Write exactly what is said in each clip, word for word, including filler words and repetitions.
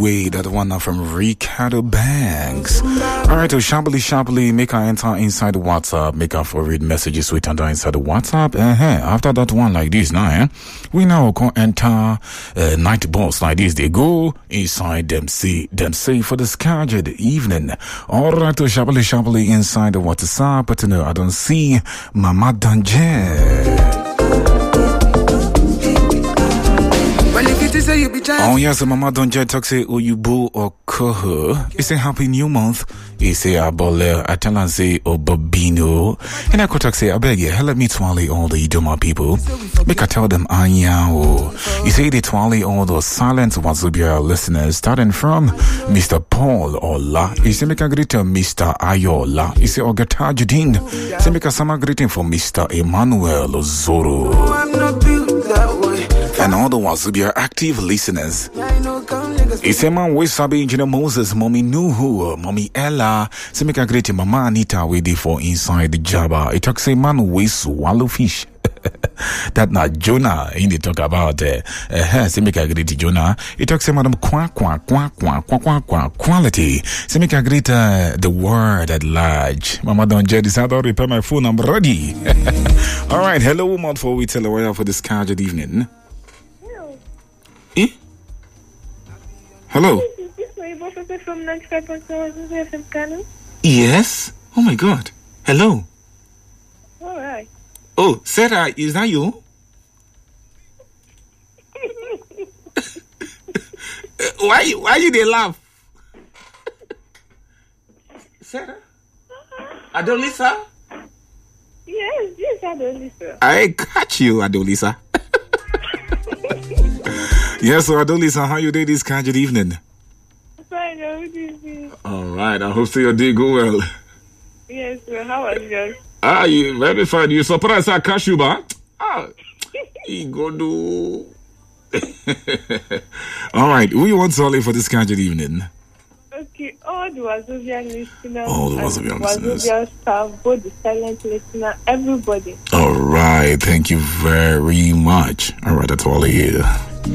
away. That one now from Ricardo Banks. Alright, so sharply, sharply, make her enter inside the WhatsApp. Make her forward messages with enter inside the WhatsApp. Uh-huh. After that one like this now, eh? We now can enter uh, night boss like this. They go inside them see, them say for the scheduled evening. Alright, so sharply, sharply inside the WhatsApp. But no, I don't see Mama Danje. Oh yes, Mama Donja talk say Oyubo or Koho. He say happy new month. He say Abole. I tell and say Obabino. And I could talk say I beg you, help me twally all the Idoma people. Make I tell them Anyao. He say they twally all those silent Wazubia listeners, starting from Mister Paul Ola. He say make a greeting to Mister Ayola. He say Ogata Judin. Say make a summer greeting for Mister Emmanuel Zoro. I'm not built that way. And all the Wazubia active listeners. He say man we sabi Engineer Moses, Mommy Nuhu, Mommy Ella. Say make a greet to Mama Anita waiting for inside the Jabba. He talk say man we swallow fish. That not Jonah in the talk about uh, uh say make a greet to Jonah. He talk say madam qua qua qua qua qua qua qua quality. Say make a greet uh, the word at large. Mama don't jet this. I don't repair my phone. I'm ready. All right, hello woman for we tell her for this scheduled evening. Eh? Hello? Yes? Oh my god. Hello? Alright. Oh, Sarah, is that you? why why you they laugh? Sarah? Adolisa? Yes, yes, Adolisa. I catch you, Adolisa. Yes, so Adolisa, how you doing this kind of evening? Fine, how are you? All right, I hope so your day go well. Yes, well, how are you? Ah, you very fine. You surprised I catch you back? Ah, you go do. All right, who you want Solly for this kind of evening? Okay, all the Wazobian listeners, all the Wazobian listeners, Wazobian staff, both the silent listener, everybody. All right, thank you very much. All right, that's all I hear.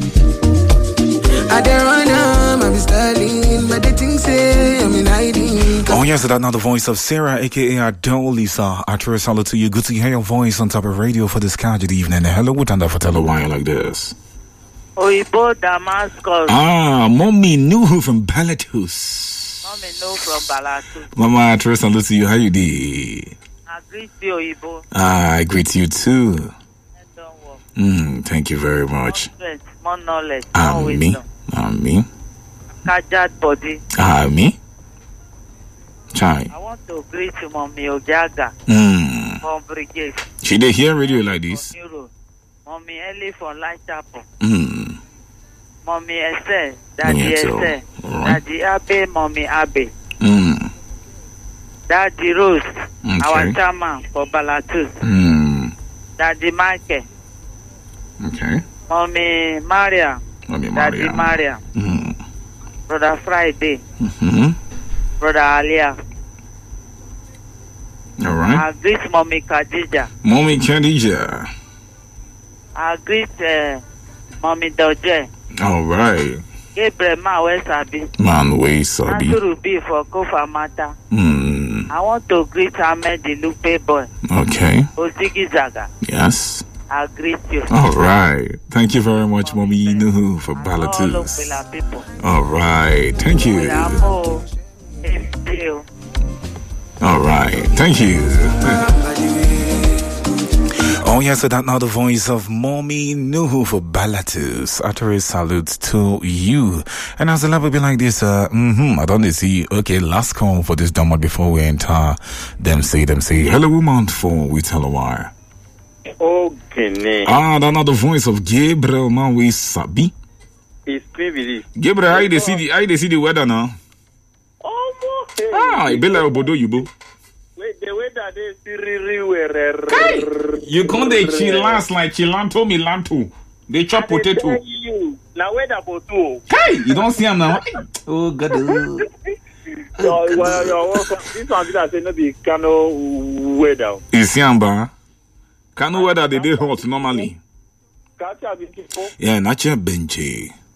I don't run, I'm styling, but the things say I'm in hiding. Oh yes, that's now the voice of Sarah, aka Adolisa. I try salute to you. Good to hear your voice on top of radio for this casual evening. Hello, what and for tell a while like this. Oibo Damascus. Ah, Mommy Nuhu from Balatus. Mommy Nuhu from Balatus. Mama, I try salute to you. How you doing? I greet you, Oibo. Ah, I greet you too. Mm, thank you very much. More knowledge, more wisdom. Ami. Kajat body. Ami. Chai. I want to greet you, Mommy Ojaga. Mm. From Brigade. She they hear radio like this? Mommy Ellie from Light Chapel. Mm. Mommy Esther. Daddy Esther. Daddy Abe, Mommy Abe. Mm. Daddy Rose. Okay. Our chairman for Balatus. Mm. Daddy Michael. Okay. Mommy Maria. Mommy Maria. Daddy Maria. Mm. Brother Friday. Mm-hmm. Brother Alia. All right. I greet Mommy Khadija. Mommy Khadija. I greet uh, Mommy Doje. All right. Gabriel Man Sabi. Man we Sabi. Andrew B for Kofa Mata. Mm. I want to greet Ahmed the Lupe boy. Okay. Osigi Zaga. Yes. I greet you. All right. Thank you very much, Mommy Nuhu, for Balatus. All right. Thank you. All right. Thank you. Oh, yes, so that now the voice of Mommy Nuhu for Balatus. Utterly salutes to you. And as the level be like this, uh, mm-hmm, I don't see, okay, last call for this drama before we enter. Them say, them say, hello, woman, for we tell a wire. Okay. Ah, that's not the voice of Gabriel, man, we sabi. It's privilege. Gabriel, how you see the, how you see the weather now? Oh, okay. Ah, it be like Obodo Yubo. Wait, the weather is really weird. Hey, you come the chillans like Chilanto Milanto. They chop potato. Now weather for two. Hey, you don't see him now. Oh God. You're welcome. This one I say no be Kano weather. You see him, ba? Kano weather they dey hot normally. Yeah, natural benche.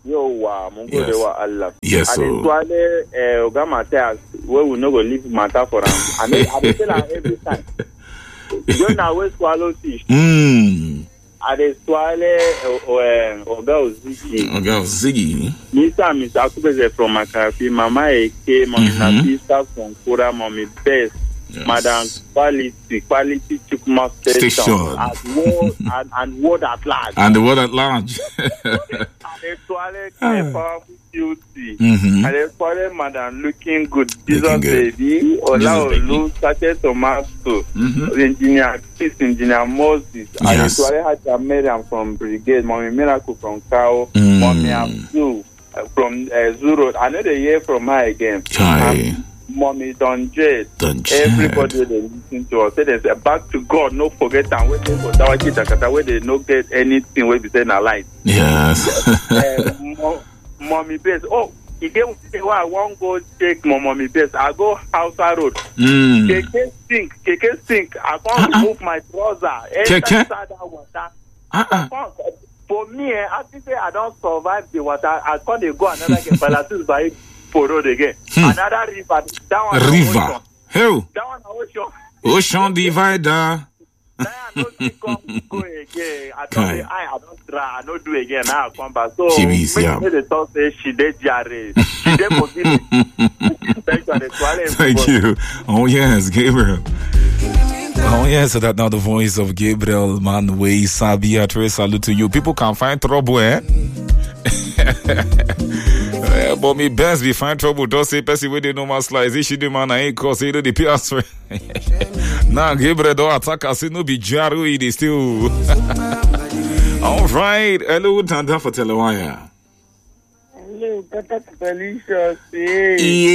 Yo, wow, Mungo Yes. de wa Allah. Yes, I so- dey swallow eh Ogama tell where we no go leave matter for am. I mean, I dey tell am every time. You don't always swallow fish. Mm. I dey swallow eh Oga Oziki. Okay, Ziggy. Mister Mister Akubeze from Makafi, Mama Eke, Mommy Mhm. Nafisa from Kura, Mommy Best, Yes. Madam Quality, Quality Chukma Station, Station. and word and, and word at large. And the world at large. And they swallow clear, powerful beauty. Mhm. And they swallow Madam looking good, Jesus Looking good. baby, Ola Jesus Olu, Sachet Tomato, Mhm. Engineer Chris, Engineer Moses, and they Yes. swallow Haja Miriam from Brigade, Mommy Miracle from Cow, Mm. Mommy Abdul uh, from uh, Zuro. I know they hear from her again. Chai. Um, Mommy Don Jade. Don Jade. Everybody they listen to us. Say they say back to God, no forget and wait for Dawaki Dakata where they no get anything where we say na light. Yes. uh, mo- mommy base. Oh, again, why I won't go take my mommy base. I go Hausa Road. Mm. Keke stink, keke stink. I can't Uh-uh. remove my trouser. Keke? Enter inside that water. Uh-uh. For me, eh, I think say I don't survive the water. I can't go another get Palatus by for road again. Hmm. Another river. That one na River. ocean. Hell. That one na ocean. Ocean divider. Now I don't see come go again. I don't Kai. say I, I don't try. I don't do again. Now I come back. So She be, yeah. make the talk say she did jare. She did forgive me. Thank you. and swallow Thank everybody. you. Oh, yes, Gabriel. Oh, yes, so that now the voice of Gabriel Manway Sabia. Trace salute to you. People can find trouble, eh? Eh, but me best be find trouble. Don't say person where they know my slice. If she the man I ain't cause you know the P S. Now Gabriel don't attack us. It no be Jaru. It is still. All right. Hello, Tanda for Telewire. Hello, Papa Felicia. Hey,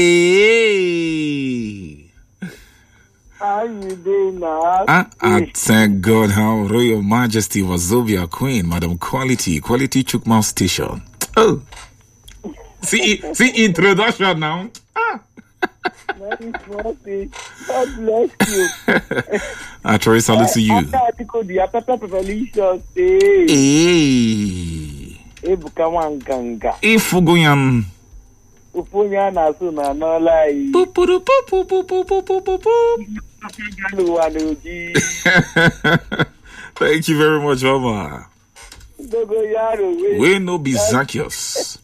Yeah. how you doing now? Ah, I thank God how Royal Majesty Wazobia Queen, Madam Quality, Quality Chukma Station. Oh. See, see introduction now. Ah. Very naughty. God bless you. I try salute to you. After article, the Papa Felicia. Hey, Hey. Ebuka Wanganga. Ifugoyan. Ufunya na so na no lie. Boop, boop, boop, boop, boop, boop, boop, boop, boop. Thank you very much, Mama. We no be Zacchaeus.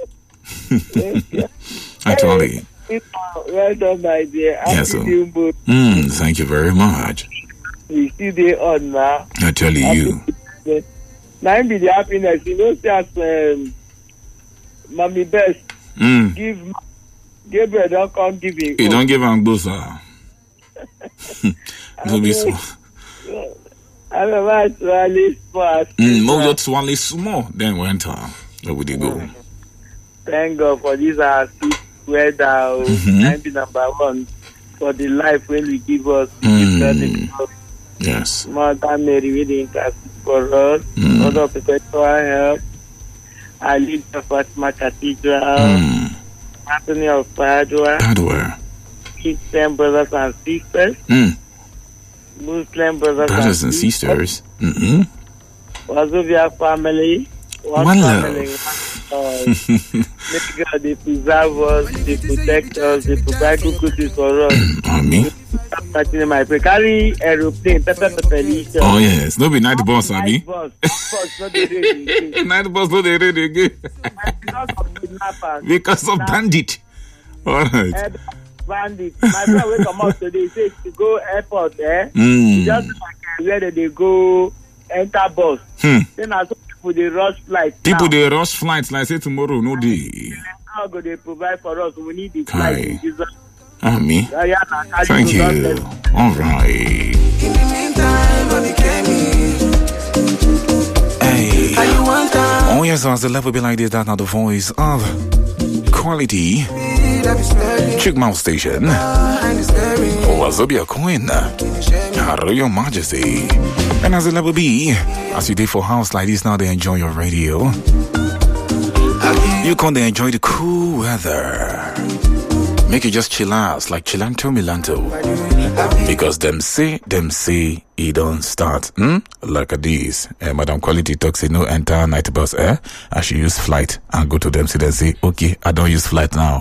Actually. Well done, my dear. Yes, sir. Happy New Mm, thank you very much. We see the on now. I tell you. Now be the happiness. You know, just um, Mommy Best Mm. give Gabriel don't come give him. You don't give am gbosa. No be so. I remember Swally fast. Mm, no, just one small. Then went on. Where would they go? Thank God for this our sweet weather. Mhm. And be number one for the life when we give us. Mm. Yes. Mother Mary really intercede for us. Mm. Lord of perpetual help. I lead the Fatima Cathedral. Mm. Anthony of Padua. Padua. Christian brothers and sisters. Mm. Muslim brothers, Brothers and sisters. Mm-hmm. Wazovia family. One, One family. love. One, may God they preserve us, they protect us, they provide good goodies for us. Army. My pray. Carry aeroplane, pepper pepper. Oh yes. No be night boss, Abi. Bus, bus, not the radio. Night boss, no they ready again. Because of kidnappers. Because of bandit. All right. Eh, bandit. My friend will come out today. Say to go airport, eh? Mm. Just like where they, they go enter bus. Hmm. Then I saw people they rush flight. People now. they rush flights like say tomorrow, no day. How go they provide for us? We need the Kai. flight in Jesus. Army. Uh, yeah, nah, carry Thank to God you. bless. All right. In the meantime, I became me. Hey. How you want time? Oh yes, as the level be like this, that now the voice of Quality That be spelling. Chukmouth Station. And it's scary. Wazobia Queen. Royal Majesty. And as the level be, as you did for house like this, now they enjoy your radio. You can enjoy the cool weather. Make you just chill out like Chilanto Milanto. Because them say, them say, he don't start. Hmm? Like this. Uh, Madam Quality talks say no enter night bus, eh? I should use flight and go to them. So they say, okay, I don't use flight now.